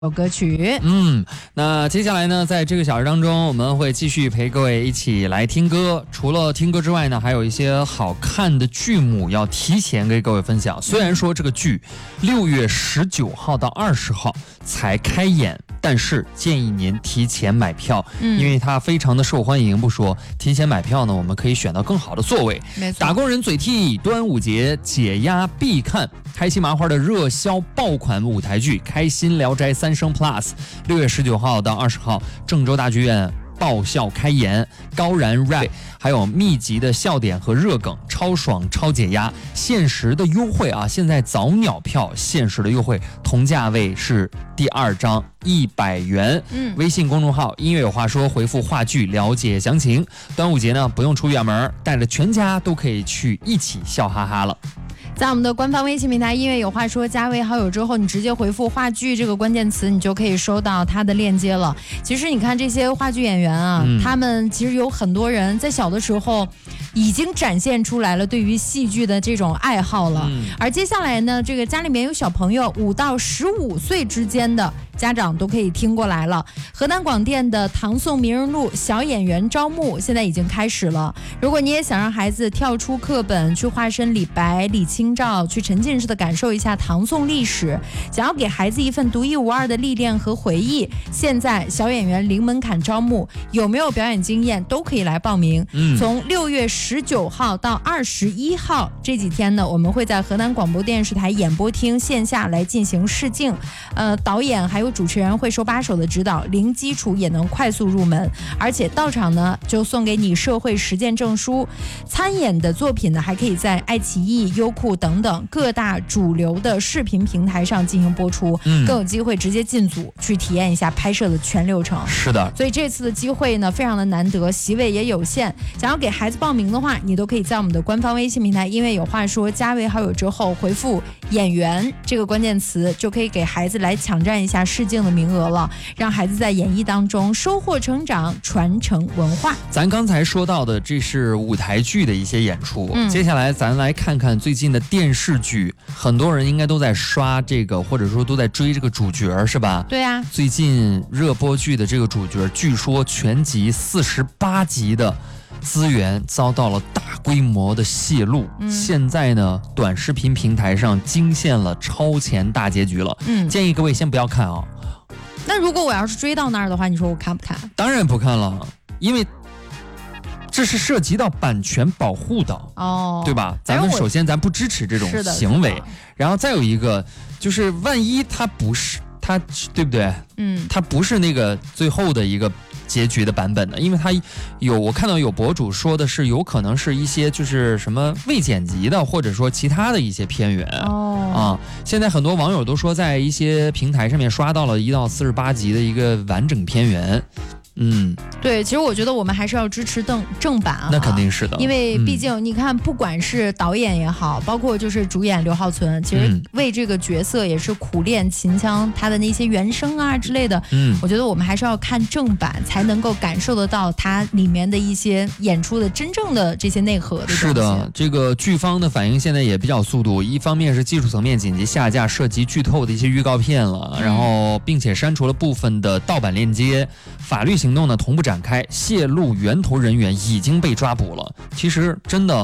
歌曲。 那接下来呢，在这个小时当中，我们会继续陪各位一起来听歌。除了听歌之外呢，还有一些好看的剧目要提前给各位分享。虽然说这个剧6月19号到20号才开演，但是建议您提前买票，因为它非常的受欢迎不说，提前买票呢，我们可以选到更好的座位。 没错， 打工人嘴替，端午节解压必看，开心麻花的热销爆款舞台剧《开心聊斋3生 Plus》，6月19号到20号，郑州大剧院爆笑开演，高燃 rap， 还有密集的笑点和热梗，超爽超解压，限时的优惠啊！现在早鸟票限时的优惠，同价位是第2张100元。微信公众号音乐有话说，回复话剧了解详情。端午节呢，不用出远门，带着全家都可以去一起笑哈哈了。 在我们的官方微信平台音乐有话说加为好友之后，你直接回复话剧这个关键词，你就可以收到它的链接了。其实你看这些话剧演员啊，他们其实有很多人在小的时候已经展现出来了对于戏剧的这种爱好了。而接下来呢，这个家里面有小朋友5到15岁之间的家长都可以听过来了。河南广电的唐宋名人录小演员招募现在已经开始了。如果你也想让孩子跳出课本，去化身李白、李清照，去沉浸式的感受一下唐宋历史，想要给孩子一份独一无二的历练和回忆，现在小演员零门槛招募，有没有表演经验都可以来报名。从6月19号到21号这几天呢，我们会在河南广播电视台演播厅线下来进行试镜，导演还有主持人会手把手的指导，零基础也能快速入门，而且到场呢就送给你社会实践证书。参演的作品呢还可以在爱奇艺、优酷等等各大主流的视频平台上进行播出，更有机会直接进组去体验一下拍摄的全流程。 是的， 所以这次的机会呢非常的难得，席位也有限，想要给孩子报名的话，你都可以在我们的官方微信平台因为有话说加为好友之后回复演员这个关键词，就可以给孩子来抢占一下试镜的名额了，让孩子在演艺当中收获成长，传承文化。 咱刚才说到的这是舞台剧的一些演出，接下来咱来看看最近的电视剧，很多人应该都在刷这个，或者说都在追这个主角，是吧？ 对啊， 最近热播剧的这个主角，据说全集48集的资源遭到了大规模的泄露，现在呢，短视频平台上惊现了超前大结局了。建议各位先不要看啊。 那如果我要是追到那儿的话，你说我看不看？ 当然不看了，因为这是涉及到版权保护的对吧？咱们首先咱不支持这种行为，然后再有一个就是万一它不是它，对不对？它不是那个最后的一个结局的版本的，因为它我看到有博主说的是有可能是一些就是什么未剪辑的，或者说其他的一些片源现在很多网友都说在一些平台上面刷到了1到48集的一个完整片源。 对，其实我觉得我们还是要支持正版啊， 那肯定是的， 因为毕竟你看，不管是导演也好，包括就是主演刘浩存，其实为这个角色也是苦练秦腔，他的那些原声啊之类的，我觉得我们还是要看正版，才能够感受得到它里面的一些演出的真正的这些内核的东西。是的， 这个剧方的反应现在也比较速度，一方面是技术层面紧急下架涉及剧透的一些预告片了，然后并且删除了部分的盗版链接，法律行动呢同步展开，泄露源头人员已经被抓捕了。其实真的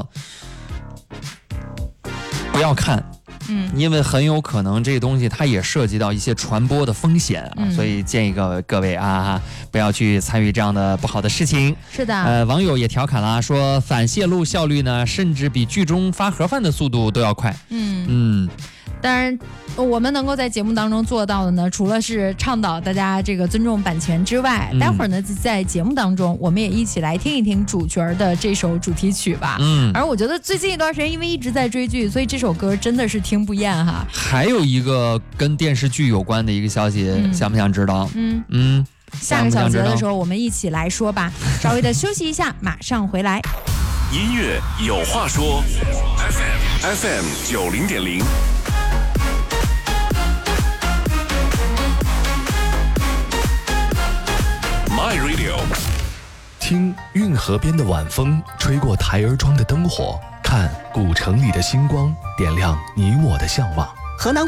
不要看，因为很有可能这个东西它也涉及到一些传播的风险所以建议各位不要去参与这样的不好的事情。 是的， 网友也调侃了，说反泄露效率呢，甚至比剧中发盒饭的速度都要快。 当然我们能够在节目当中做到的呢，除了是倡导大家这个尊重版权之外，待会儿呢在节目当中我们也一起来听一听主角的这首主题曲吧。而我觉得最近一段时间因为一直在追剧，所以这首歌真的是听不厌哈。 还有一个跟电视剧有关的一个消息，想不想知道？ 下个小节的时候我们一起来说吧。稍微的休息一下，马上回来。 音乐有话说 FM 90.0My Radio， 听运河边的晚风吹过台儿庄的灯火，看古城里的星光点亮你我的向往。 河南